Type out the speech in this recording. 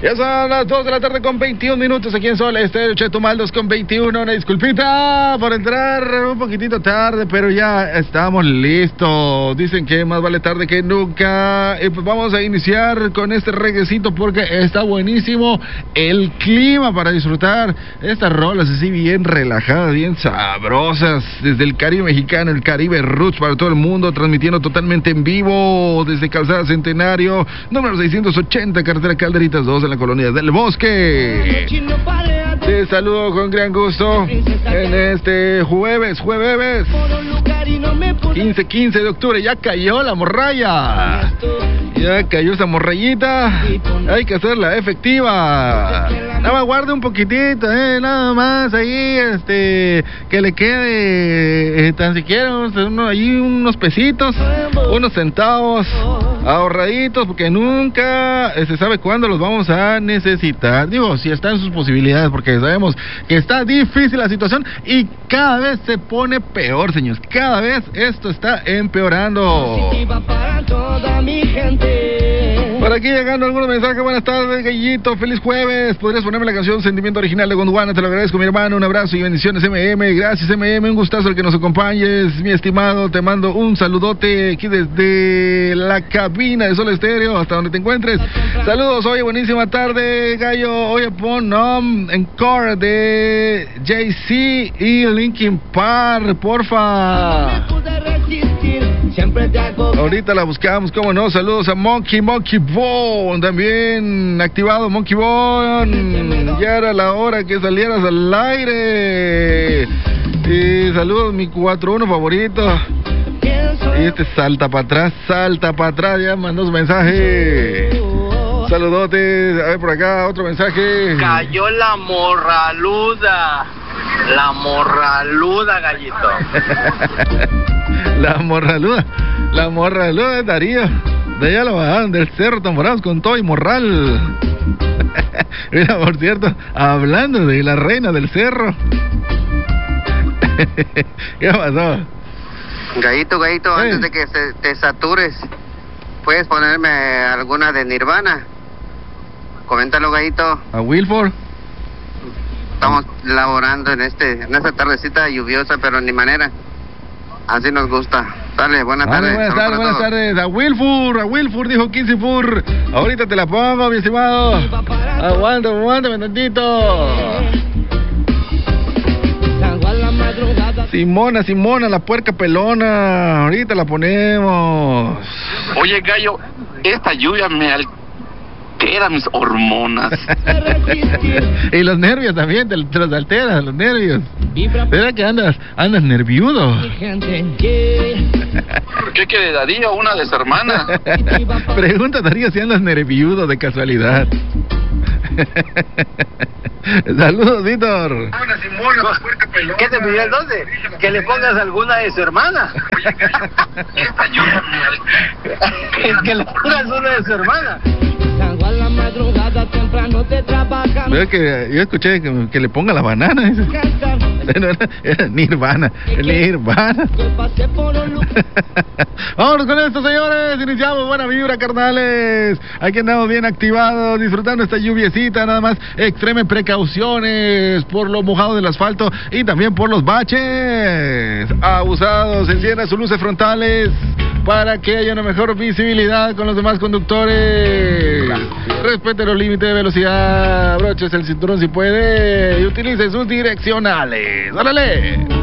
Ya son las 2 de la tarde con 21 minutos aquí en Sol Estéreo, Chetumal 2 con 21. Una disculpita por entrar un poquitito tarde, pero ya estamos listos. Dicen que más vale tarde que nunca. Y pues vamos a iniciar con este reguecito porque está buenísimo el clima para disfrutar estas rolas así bien relajadas, bien sabrosas. Desde el Caribe mexicano, el Caribe Roots para todo el mundo, transmitiendo totalmente en vivo desde Calzada Centenario, número 680, carretera Calderitas 2, en la Colonia del Bosque. Te saludo con gran gusto en este jueves 15 de octubre. Ya cayó la morralla, ya cayó esa morrayita, hay que hacerla efectiva. Nada más guarde un poquitito, nada más ahí, que le quede tan siquiera unos pesitos, unos centavos ahorraditos, porque nunca se sabe cuándo los vamos a necesitar. Digo, si está en sus posibilidades, porque sabemos que está difícil la situación y cada vez se pone peor, señores. Cada vez esto está empeorando. Por aquí llegando algunos mensajes. Buenas tardes, Gallito, feliz jueves. ¿Podrías ponerme la canción Sentimiento Original de Gondwana? Te lo agradezco, mi hermano. Un abrazo y bendiciones, MM. Gracias, MM. Un gustazo el que nos acompañes, mi estimado. Te mando un saludote aquí desde la cabina de Sol Estéreo, hasta donde te encuentres. Saludos, oye, buenísima tarde, Gallo. Oye, pon Encore de Jay-Z y Linkin Park, porfa. Ahorita la buscamos, cómo no. Saludos a Monkey Bone, también activado Monkey Bone. Ya era la hora que salieras al aire. Y saludos, mi 4-1 favorito. Y salta para atrás, ya mandó su mensaje. Saludotes, a ver por acá, otro mensaje. Cayó la morraluda, Gallito. La morraluda de Darío. De allá lo bajaron del cerro Tamborados con todo y morral. Mira, por cierto, hablando de la reina del cerro. ¿Qué pasó? Gallito, antes de que te satures, ¿puedes ponerme alguna de Nirvana? Coméntalo, Gallito. ¿A Wilford? Estamos laborando en esta tardecita lluviosa, pero ni manera. Así nos gusta. Dale, buenas tardes. Buenas tardes. A Wilford, dijo Kinsifur. Ahorita te la pongo, mi estimado. Aguántame tantito. Simona, la puerca pelona. Ahorita la ponemos. Oye, Gallo, esta lluvia me altera mis hormonas. Y los nervios también, te los altera, los nervios. ¿Verdad que andas nerviudo? ¿Qué quiere Darío? ¿Una de su hermana? Pregunta a Darío si andas nerviudo de casualidad. Saludos, Víctor. ¿Qué te pidió entonces? Que le pongas alguna de su hermana. Esta lluvia que le pongas una de su hermana. Veo que yo escuché que le ponga la banana. Era Nirvana. Vámonos con esto, señores. Iniciamos buena vibra, carnales. Aquí andamos bien activados, disfrutando esta lluviecita. Nada más extremen precauciones por lo mojado del asfalto y también por los baches. Abusados, enciendan sus luces frontales para que haya una mejor visibilidad con los demás conductores. Respete los límites de velocidad, abroches el cinturón si puede y utilice sus direccionales. ¡Órale!